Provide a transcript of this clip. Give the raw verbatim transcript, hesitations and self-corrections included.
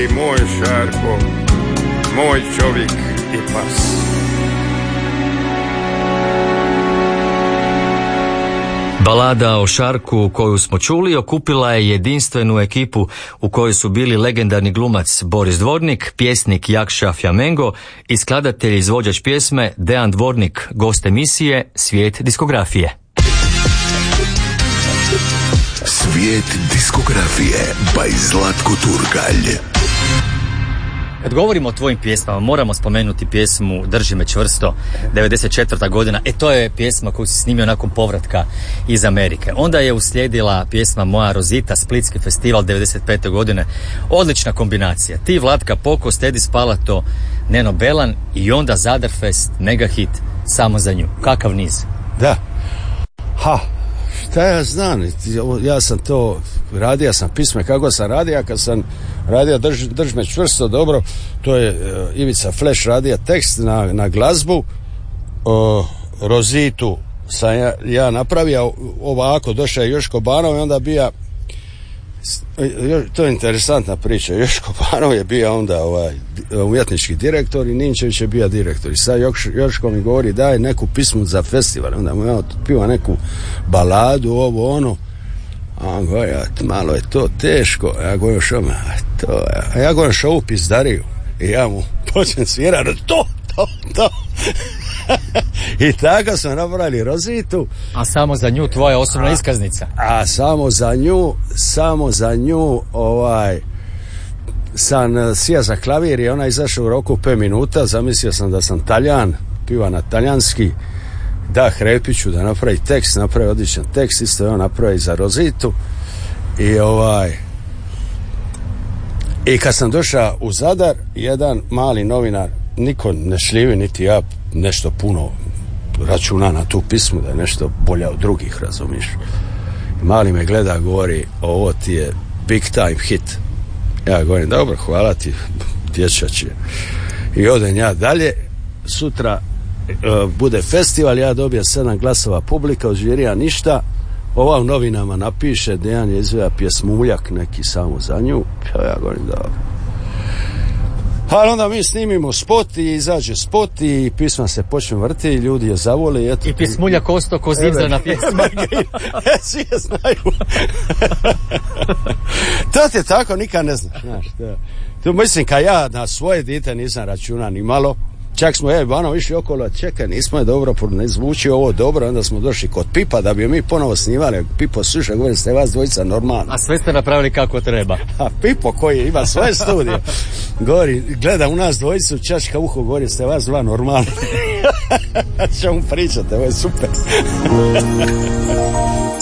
Moj Šarko, moj čovjek i pas. Balada o Šarku koju smo čuli okupila je jedinstvenu ekipu u kojoj su bili legendarni glumac Boris Dvornik, pjesnik Jakša Fjamengo i skladatelj i izvođač pjesme Dejan Dvornik, gost emisije Svijet diskografije. Svijet diskografije by Zlatko Turkalj. Kad govorimo o tvojim pjesmama, moramo spomenuti pjesmu Drži me čvrsto, devedeset četvrta godina. E, to je pjesma koju si snimio nakon povratka iz Amerike. Onda je uslijedila pjesma Moja Rozita, Splitski festival devedeset pete godine. Odlična kombinacija. Ti, Vlatka Poko, Stedi Spalato, Neno Belan i onda Zadarfest, megahit Samo za nju. Kakav niz? Da. Ha, šta ja znam, ja sam to radio, ja sam pisme kako sam radio, kad sam radio drž, drž me čvrsto, dobro, to je uh, Ivica Fleš radio tekst na, na glazbu, uh, Rozitu sam ja, ja napravio ovako, došao je Joško Banov i onda bija, to je interesantna priča, Joško Banov je bio onda ovaj, umjetnički direktor i Ninčević je bio direktor i sad Još, Joško mi govori daj neku pismu za festival, onda mu ja otpiva neku baladu, ovo ono, a on govori, malo je to teško, a ja govorim što me, to, a ja govorim što ovu pizdariju i ja mu počnem svirati, to, to, to. I tako smo napravili Rozitu. A samo za nju tvoja osobna a, iskaznica? A samo za nju, samo za nju, ovaj, sam sija za klavir i ona izašla u roku pet minuta, zamislio sam da sam Taljan, piva na talijanski, da Hrepiću da napravi tekst, napravi odličan tekst, isto je on napravi za Rozitu i ovaj i kad sam došao u Zadar, jedan mali novinar, niko ne šljivi niti ja nešto puno računa na tu pismu da je nešto bolja od drugih, razumiješ. Mali me gleda, govori ovo ti je big time hit. Ja govorim dobro, hvala ti dječač je. I odem ja dalje, sutra uh, bude festival, ja dobijem sedam glasova publika, od žirija ništa, ova u novinama napiše Dejan je izveo pjesmuljak neki samo za nju, ja, ja govorim dobro. Ali onda mi snimimo spot i izađe spot i pisma se počne vrti i ljudi je zavole. I, eto, I pjesmuljak osto ko zimzana pjesma. Svi je znaju. To ti tako nikad ne znaš. znaš to. Tu mislim, kad ja na svoje dite nisam računa ni malo, čak smo je vano išli okolo, čekaj, nismo je dobro, ne zvuči ovo dobro, onda smo došli kod Pipa da bi mi ponovo snimali. Pipo sluša, govorim, ste vas dvojica normalno. A sve ste napravili kako treba. A Pipo koji ima svoje studije, govori, gleda u nas dvojicu, čačka uho, govori, ste vas dva normalno. Čemu pričate, ovo je super.